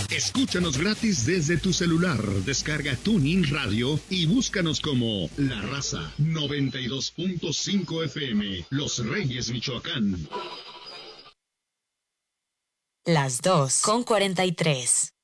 Escúchanos gratis desde tu celular. Descarga TuneIn Radio y búscanos como La Raza 92.5 FM, Los Reyes, Michoacán. Las 2:43.